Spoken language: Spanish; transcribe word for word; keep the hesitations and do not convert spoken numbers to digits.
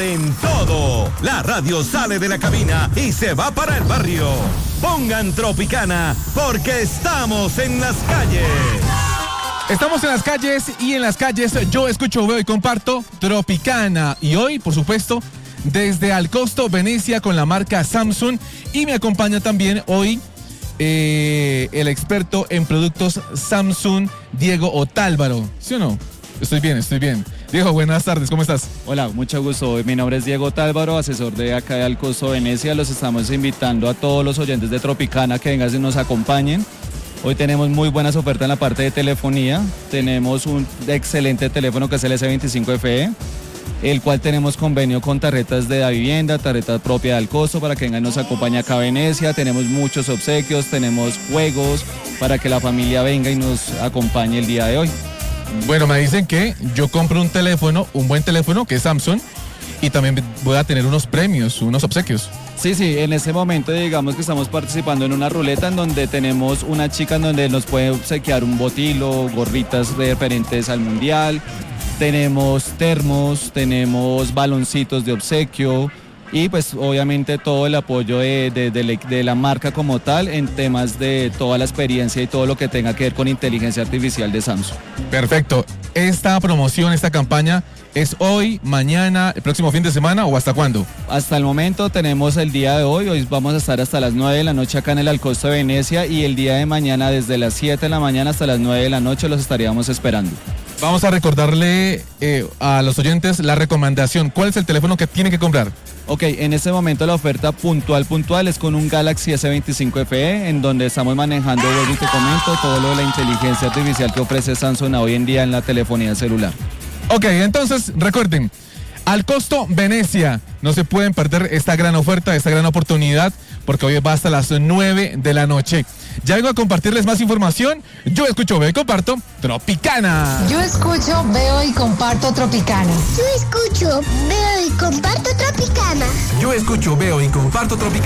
en todo. La radio sale de la cabina y se va para el barrio. Pongan Tropicana porque estamos en las calles. Estamos en las calles y en las calles yo escucho, veo y comparto Tropicana. Y hoy, por supuesto, desde Alcosto, Venecia, con la marca Samsung. Y me acompaña también hoy eh, el experto en productos Samsung, Diego Otálvaro. ¿Sí o no? Estoy bien, estoy bien. Diego, buenas tardes, ¿cómo estás? Hola, mucho gusto. Mi nombre es Diego Otálvaro, asesor de acá de Alcosto, Venecia. Los estamos invitando a todos los oyentes de Tropicana que vengan y nos acompañen. Hoy tenemos muy buenas ofertas en la parte de telefonía. Tenemos un excelente teléfono que es el S veinticinco F E, el cual tenemos convenio con tarjetas de la vivienda, tarjetas propias de Alcosto para que vengan y nos acompañe acá a Venecia. Tenemos muchos obsequios, tenemos juegos para que la familia venga y nos acompañe el día de hoy. Bueno, me dicen que yo compro un teléfono, un buen teléfono que es Samsung, y también voy a tener unos premios, unos obsequios. Sí, sí, en este momento digamos que estamos participando en una ruleta en donde tenemos una chica en donde nos puede obsequiar un botilo, gorritas referentes al mundial, tenemos termos, tenemos baloncitos de obsequio y pues obviamente todo el apoyo de, de, de, de la marca como tal en temas de toda la experiencia y todo lo que tenga que ver con inteligencia artificial de Samsung. Perfecto. ¿Esta promoción, esta campaña es hoy, mañana, el próximo fin de semana o hasta cuándo? Hasta el momento tenemos el día de hoy, hoy vamos a estar hasta las nueve de la noche acá en el Alcosto de Venecia y el día de mañana desde las siete de la mañana hasta las nueve de la noche los estaríamos esperando. Vamos a recordarle eh, a los oyentes la recomendación. ¿Cuál es el teléfono que tienen que comprar? Ok, en este momento la oferta puntual puntual es con un Galaxy S veinticinco F E en donde estamos manejando, vuelvo y te comento, todo lo de la inteligencia artificial que ofrece Samsung hoy en día en la telefonía celular. Ok, entonces recuerden, Alcosto Venecia, no se pueden perder esta gran oferta, esta gran oportunidad, porque hoy va hasta las nueve de la noche. Ya vengo a compartirles más información. Yo escucho, veo y comparto Tropicana. Yo escucho, veo y comparto Tropicana. Yo escucho, veo y comparto Tropicana. Yo escucho, veo y comparto Tropicana.